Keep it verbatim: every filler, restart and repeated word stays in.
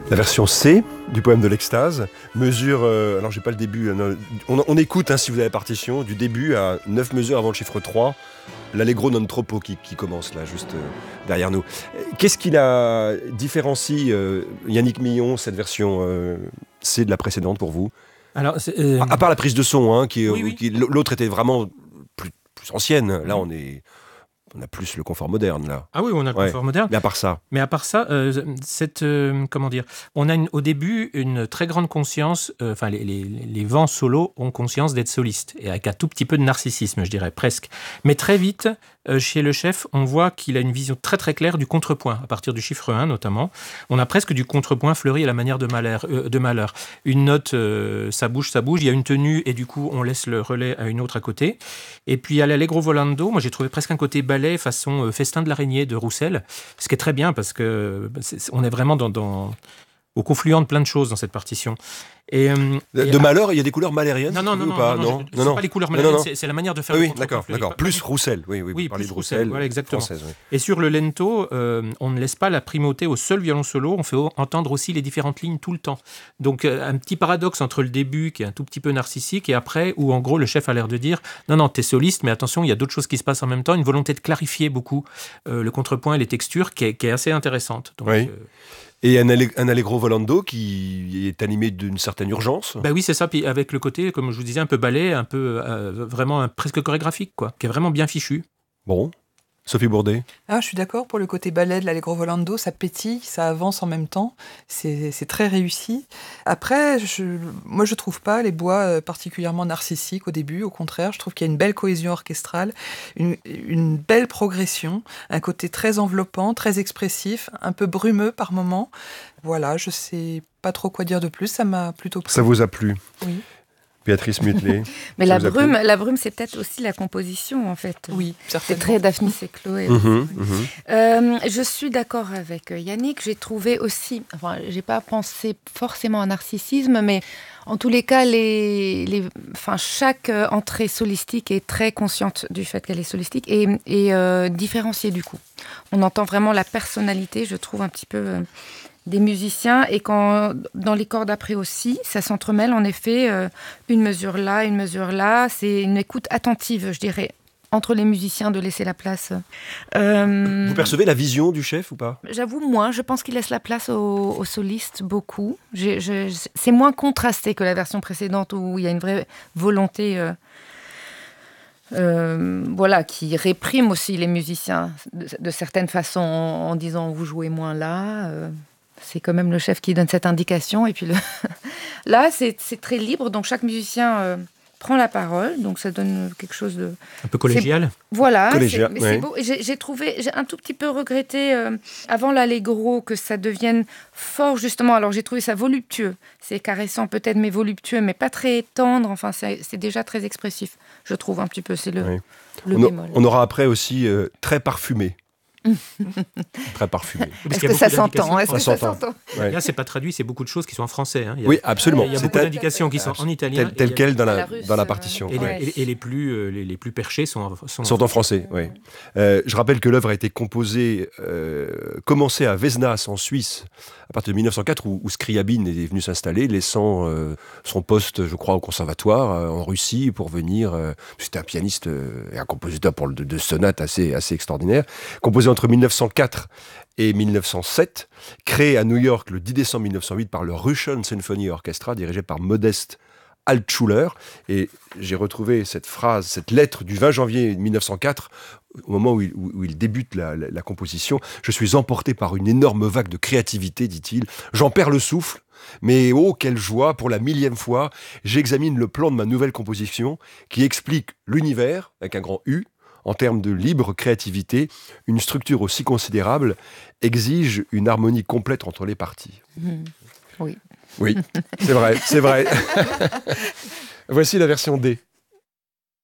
La version C du poème de l'Extase mesure, euh, alors j'ai pas le début, euh, on, on écoute hein, si vous avez la partition, du début à neuf mesures avant le chiffre trois, l'allegro non troppo qui, qui commence là, juste euh, derrière nous. Qu'est-ce qui la différencie, euh, Yannick Millon, cette version euh, C de la précédente pour vous? Alors, euh... à, à part la prise de son, hein, qui, oui, oui. qui, l'autre était vraiment plus, plus ancienne, là on est... On a plus le confort moderne, là. Ah oui, on a le ouais. confort moderne. Mais à part ça. Mais à part ça, euh, cette, euh, comment dire, on a une, au début une très grande conscience, euh, enfin, les, les, les vents solos ont conscience d'être solistes, et avec un tout petit peu de narcissisme, je dirais, presque. Mais très vite, euh, chez le chef, on voit qu'il a une vision très très claire du contrepoint, à partir du chiffre un notamment. On a presque du contrepoint fleuri à la manière de Mahler. Euh, de Mahler. Une note, euh, ça bouge, ça bouge, il y a une tenue, et du coup, on laisse le relais à une autre à côté. Et puis, à l'Allegro volando, moi j'ai trouvé presque un côté ballet façon euh, festin de l'araignée de Roussel, ce qui est très bien parce que c'est, on est vraiment dans, dans, au confluent de plein de choses dans cette partition. Et, euh, de et de Mahler, il y a des couleurs mahlériennes? Non, non, non, ou non, pas non, non, non, non, c'est non. pas les couleurs non, mahlériennes, non. c'est, c'est la manière de faire oui, le oui, contrepoint d'accord, fleuri. d'accord. Plus Roussel, oui, oui, oui, vous parlez plus de Roussel, Roussel, voilà, exactement. Française, oui. Et sur le lento, euh, on ne laisse pas la primauté au seul violon solo, on fait entendre aussi les différentes lignes tout le temps. Donc euh, un petit paradoxe entre le début, qui est un tout petit peu narcissique, et après, où en gros le chef a l'air de dire « Non, non, t'es soliste, mais attention, il y a d'autres choses qui se passent en même temps », une volonté de clarifier beaucoup euh, le contrepoint et les textures, qui est, qui est assez intéressante. Donc, oui. euh, Et un, alleg- un Allegro volando qui est animé d'une certaine urgence. Bah oui, c'est ça. Puis avec le côté, comme je vous disais, un peu ballet, un peu euh, vraiment un, presque chorégraphique, quoi, qui est vraiment bien fichu. Bon, Sophie Bourdet. Ah, je suis d'accord pour le côté ballet de l'Allegro volando, ça pétille, ça avance en même temps, c'est, c'est très réussi. Après, je, moi je trouve pas les bois particulièrement narcissiques au début, au contraire, je trouve qu'il y a une belle cohésion orchestrale, une, une belle progression, un côté très enveloppant, très expressif, un peu brumeux par moments. Voilà, je sais pas trop quoi dire de plus, ça m'a plutôt plu. Ça vous a plu? Oui. Béatrice Mutelet. Mais la brume, la brume, c'est peut-être aussi la composition, en fait. Oui, c'est très Daphnis et Chloé. Mmh, mmh. Euh, je suis d'accord avec Yannick. J'ai trouvé aussi, enfin, j'ai pas pensé forcément à narcissisme, mais en tous les cas, les, les, enfin, chaque entrée solistique est très consciente du fait qu'elle est solistique et, et euh, différenciée du coup. On entend vraiment la personnalité, je trouve, un petit peu... Euh, des musiciens, et quand dans les cordes après aussi, ça s'entremêle en effet, euh, une mesure là, une mesure là, c'est une écoute attentive, je dirais, entre les musiciens, de laisser la place. Euh, Vous percevez la vision du chef ou pas? J'avoue, moins, je pense qu'il laisse la place aux, aux solistes, beaucoup. J'ai, je, c'est moins contrasté que la version précédente, où il y a une vraie volonté... Euh, Euh, voilà, qui réprime aussi les musiciens de, de certaines façons en, en disant vous jouez moins là. Euh, c'est quand même le chef qui donne cette indication. Et puis le là, c'est, c'est très libre, donc chaque musicien euh, prend la parole, donc ça donne quelque chose de un peu collégial. C'est, voilà, collégial, c'est, ouais. c'est beau. J'ai, j'ai trouvé, j'ai un tout petit peu regretté euh, avant l'allegro que ça devienne fort justement. Alors j'ai trouvé ça voluptueux, c'est caressant peut-être, mais voluptueux, mais pas très tendre. Enfin, c'est, c'est déjà très expressif. Je trouve un petit peu, c'est le, oui. le on, bémol. On aura après aussi euh, très parfumé. Très parfumé. Est-ce que ça s'entend? Est-ce ça que ça s'entend. s'entend ouais. Là, c'est pas traduit, c'est beaucoup de choses qui sont en français. Hein. Il y a, oui, absolument. Il y a beaucoup d'indications qui sont en italien. Tel, tel quel dans la, la russe, dans la partition. Et, ouais. les, et, et les, plus, euh, les, les plus perchés sont, sont, sont en français. Oui. Euh, je rappelle que l'œuvre a été composée, euh, commencée à Vesnas, en Suisse, à partir de mille neuf cent quatre, où, où Scriabine est venu s'installer, laissant euh, son poste, je crois, au conservatoire euh, en Russie pour venir. Euh, c'était un pianiste euh, et un compositeur pour le, de, de sonates assez, assez extraordinaire. Composé entre mille neuf cent quatre et mille neuf cent sept, créé à New York le dix décembre mille neuf cent huit par le Russian Symphony Orchestra, dirigé par Modest Altschuler. Et j'ai retrouvé cette phrase, cette lettre du vingt janvier mille neuf cent quatre, au moment où il, où il débute la, la, la composition. « Je suis emporté par une énorme vague de créativité, dit-il. J'en perds le souffle. Mais oh, quelle joie, pour la millième fois, j'examine le plan de ma nouvelle composition qui explique l'univers, avec un grand U, en termes de libre créativité. Une structure aussi considérable exige une harmonie complète entre les parties. Mmh. Oui. Oui, c'est vrai, c'est vrai. Voici la version D.